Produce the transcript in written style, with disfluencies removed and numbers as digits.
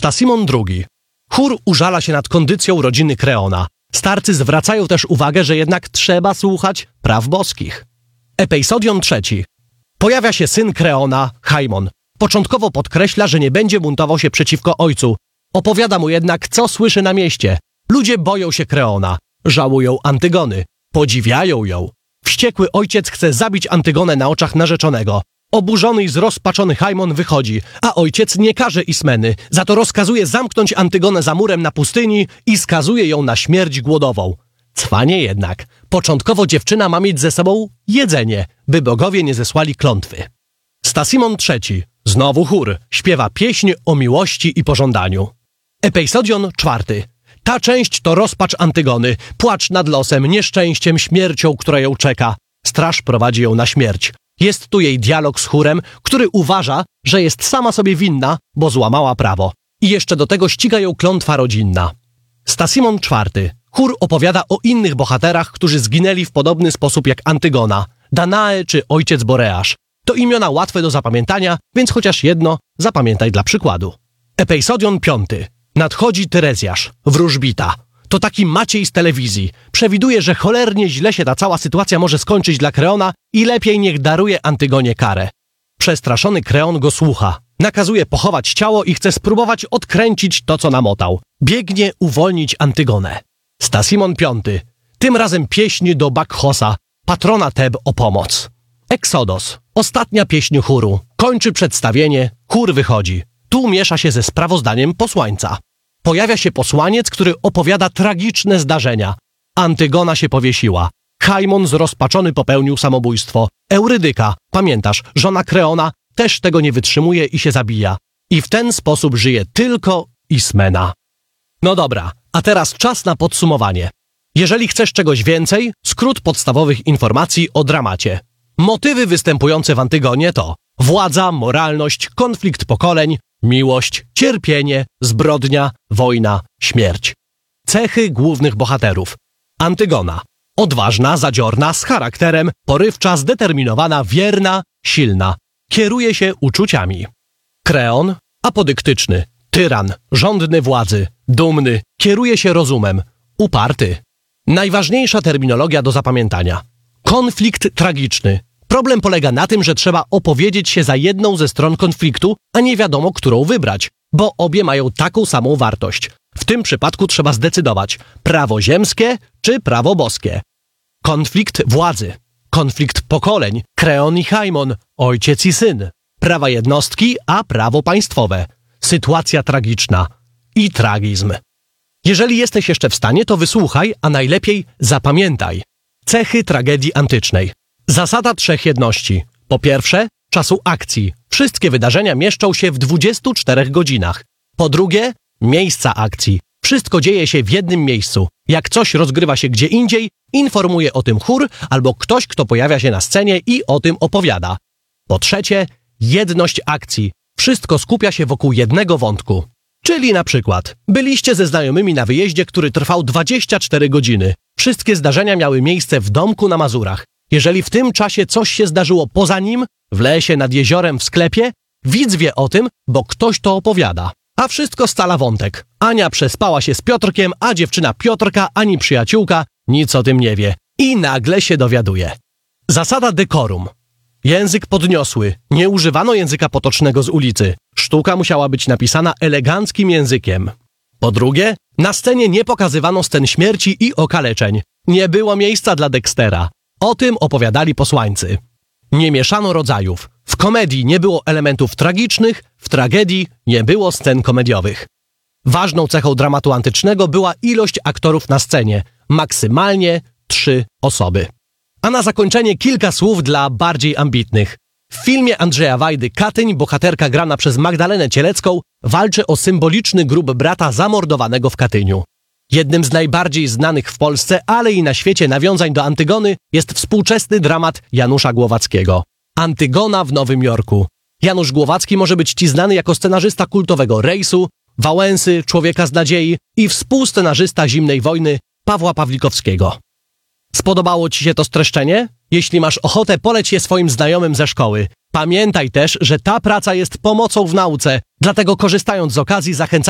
Stasimon II. Chór użala się nad kondycją rodziny Kreona. Starcy zwracają też uwagę, że jednak trzeba słuchać praw boskich. Epejsodion III. Pojawia się syn Kreona, Haimon. Początkowo podkreśla, że nie będzie buntował się przeciwko ojcu. Opowiada mu jednak, co słyszy na mieście. Ludzie boją się Kreona, żałują Antygony, podziwiają ją. Wściekły ojciec chce zabić Antygonę na oczach narzeczonego. Oburzony i zrozpaczony Haimon wychodzi, a ojciec nie karze Ismeny, za to rozkazuje zamknąć Antygonę za murem na pustyni i skazuje ją na śmierć głodową. Cwanie jednak. Początkowo dziewczyna ma mieć ze sobą jedzenie, by bogowie nie zesłali klątwy. Stasimon III. Znowu chór. Śpiewa pieśń o miłości i pożądaniu. Epejsodion IV. Ta część to rozpacz Antygony, płacz nad losem, nieszczęściem, śmiercią, która ją czeka. Straż prowadzi ją na śmierć. Jest tu jej dialog z chórem, który uważa, że jest sama sobie winna, bo złamała prawo. I jeszcze do tego ściga ją klątwa rodzinna. Stasimon IV. Chór opowiada o innych bohaterach, którzy zginęli w podobny sposób jak Antygona, Danae czy ojciec Boreasz. To imiona łatwe do zapamiętania, więc chociaż jedno zapamiętaj dla przykładu. Epejsodion V. Nadchodzi Tyrezjasz, wróżbita. To taki Maciej z telewizji. Przewiduje, że cholernie źle się ta cała sytuacja może skończyć dla Kreona i lepiej niech daruje Antygonie karę. Przestraszony Kreon go słucha. Nakazuje pochować ciało i chce spróbować odkręcić to, co namotał. Biegnie uwolnić Antygonę. Stasimon V. Tym razem pieśń do Bakchosa, patrona Teb, o pomoc. Eksodos. Ostatnia pieśń chóru. Kończy przedstawienie, chór wychodzi. Tu miesza się ze sprawozdaniem posłańca. Pojawia się posłaniec, który opowiada tragiczne zdarzenia. Antygona się powiesiła. Haimon zrozpaczony popełnił samobójstwo. Eurydyka, pamiętasz, żona Kreona, też tego nie wytrzymuje i się zabija. I w ten sposób żyje tylko Ismena. No dobra, a teraz czas na podsumowanie. Jeżeli chcesz czegoś więcej, skrót podstawowych informacji o dramacie. Motywy występujące w Antygonie to władza, moralność, konflikt pokoleń, miłość, cierpienie, zbrodnia, wojna, śmierć. Cechy głównych bohaterów. Antygona. Odważna, zadziorna, z charakterem, porywcza, zdeterminowana, wierna, silna. Kieruje się uczuciami. Kreon. Apodyktyczny. Tyran. Żądny władzy. Dumny. Kieruje się rozumem. Uparty. Najważniejsza terminologia do zapamiętania. Konflikt tragiczny. Problem polega na tym, że trzeba opowiedzieć się za jedną ze stron konfliktu, a nie wiadomo, którą wybrać, bo obie mają taką samą wartość. W tym przypadku trzeba zdecydować, prawo ziemskie czy prawo boskie. Konflikt władzy. Konflikt pokoleń. Kreon i Haimon, ojciec i syn. Prawa jednostki, a prawo państwowe. Sytuacja tragiczna. I tragizm. Jeżeli jesteś jeszcze w stanie, to wysłuchaj, a najlepiej zapamiętaj. Cechy tragedii antycznej. Zasada trzech jedności. Po pierwsze, czasu akcji. Wszystkie wydarzenia mieszczą się w 24 godzinach. Po drugie, miejsca akcji. Wszystko dzieje się w jednym miejscu. Jak coś rozgrywa się gdzie indziej, informuje o tym chór albo ktoś, kto pojawia się na scenie i o tym opowiada. Po trzecie, jedność akcji. Wszystko skupia się wokół jednego wątku. Czyli na przykład, byliście ze znajomymi na wyjeździe, który trwał 24 godziny. Wszystkie zdarzenia miały miejsce w domku na Mazurach. Jeżeli w tym czasie coś się zdarzyło poza nim, w lesie, nad jeziorem, w sklepie, widz wie o tym, bo ktoś to opowiada. A wszystko scala wątek. Ania przespała się z Piotrkiem, a dziewczyna Piotrka ani przyjaciółka nic o tym nie wie. I nagle się dowiaduje. Zasada decorum. Język podniosły. Nie używano języka potocznego z ulicy. Sztuka musiała być napisana eleganckim językiem. Po drugie, na scenie nie pokazywano scen śmierci i okaleczeń. Nie było miejsca dla Dextera. O tym opowiadali posłańcy. Nie mieszano rodzajów. W komedii nie było elementów tragicznych, w tragedii nie było scen komediowych. Ważną cechą dramatu antycznego była ilość aktorów na scenie. Maksymalnie 3 osoby. A na zakończenie kilka słów dla bardziej ambitnych. W filmie Andrzeja Wajdy Katyń bohaterka grana przez Magdalenę Cielecką walczy o symboliczny grób brata zamordowanego w Katyniu. Jednym z najbardziej znanych w Polsce, ale i na świecie nawiązań do Antygony jest współczesny dramat Janusza Głowackiego. Antygona w Nowym Jorku. Janusz Głowacki może być ci znany jako scenarzysta kultowego Rejsu, Wałęsy, Człowieka z nadziei i współscenarzysta Zimnej wojny Pawła Pawlikowskiego. Spodobało ci się to streszczenie? Jeśli masz ochotę, poleć je swoim znajomym ze szkoły. Pamiętaj też, że ta praca jest pomocą w nauce, dlatego korzystając z okazji zachęcam